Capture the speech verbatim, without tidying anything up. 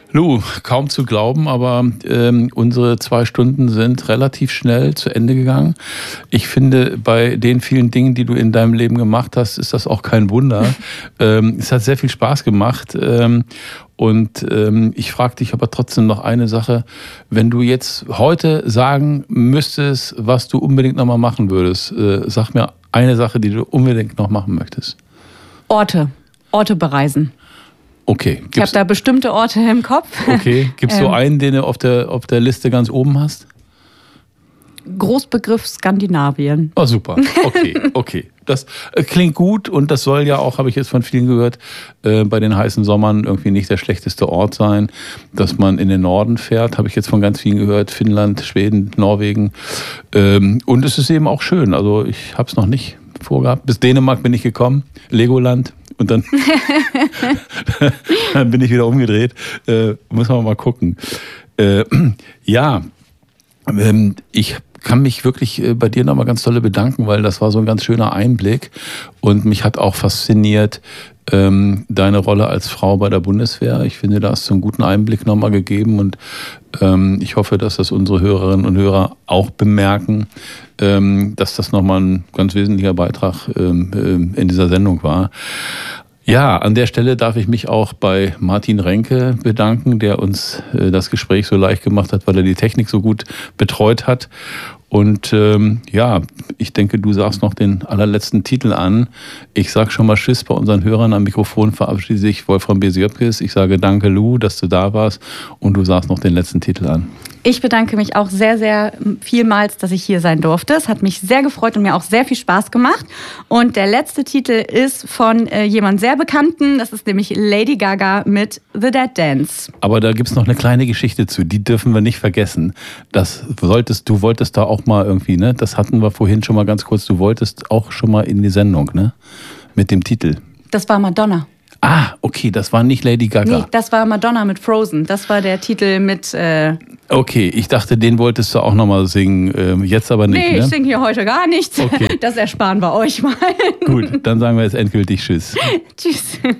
Lou, kaum zu glauben, aber ähm, unsere zwei Stunden sind relativ schnell zu Ende gegangen. Ich finde, bei den vielen Dingen, die du in deinem Leben gemacht hast, ist das auch kein Wunder. ähm, es hat sehr viel Spaß gemacht. Ähm, und ähm, ich frage dich aber trotzdem noch eine Sache. Wenn du jetzt heute sagen müsstest, was du unbedingt nochmal machen würdest, äh, sag mir eine Sache, die du unbedingt noch machen möchtest. Orte. Orte bereisen. Okay. Ich habe da bestimmte Orte im Kopf. Okay. Gibt es ähm, so einen, den du auf der, auf der Liste ganz oben hast? Großbegriff Skandinavien. Oh, super. Okay, okay. Das äh, klingt gut und das soll ja auch, habe ich jetzt von vielen gehört, äh, bei den heißen Sommern irgendwie nicht der schlechteste Ort sein, dass man in den Norden fährt, habe ich jetzt von ganz vielen gehört, Finnland, Schweden, Norwegen. Ähm, und es ist eben auch schön, also ich habe es noch nicht vorgehabt. Bis Dänemark bin ich gekommen, Legoland. Und dann, dann bin ich wieder umgedreht. Äh, muss man mal gucken. Äh, ja, ähm, ich kann mich wirklich äh, bei dir nochmal ganz toll bedanken, weil das war so ein ganz schöner Einblick. Und mich hat auch fasziniert ähm, deine Rolle als Frau bei der Bundeswehr. Ich finde, da hast du einen guten Einblick nochmal gegeben. Und ähm, ich hoffe, dass das unsere Hörerinnen und Hörer auch bemerken, ähm, dass das nochmal ein ganz wesentlicher Beitrag ähm, in dieser Sendung war. Ja, an der Stelle darf ich mich auch bei Martin Renke bedanken, der uns äh, das Gespräch so leicht gemacht hat, weil er die Technik so gut betreut hat. Und ähm, ja, ich denke, du sagst noch den allerletzten Titel an. Ich sage schon mal Tschüss bei unseren Hörern. Am Mikrofon verabschiedet sich Wolfram Besiopkis. Ich sage danke, Lou, dass du da warst. Und du sagst noch den letzten Titel an. Ich bedanke mich auch sehr, sehr vielmals, dass ich hier sein durfte. Es hat mich sehr gefreut und mir auch sehr viel Spaß gemacht. Und der letzte Titel ist von äh, jemand sehr Bekannten. Das ist nämlich Lady Gaga mit The Dead Dance. Aber da gibt es noch eine kleine Geschichte zu. Die dürfen wir nicht vergessen. Das solltest, du wolltest da auch mal irgendwie, ne? Das hatten wir vorhin schon mal ganz kurz. Du wolltest auch schon mal in die Sendung, ne? Mit dem Titel. Das war Madonna. Ah, okay, das war nicht Lady Gaga. Nee, das war Madonna mit Frozen. Das war der Titel mit... Äh okay, ich dachte, den wolltest du auch nochmal singen. Ähm, jetzt aber nicht, nee, ne? ich singe hier heute gar nichts. Okay. Das ersparen wir euch mal. Gut, dann sagen wir jetzt endgültig Tschüss. Tschüss.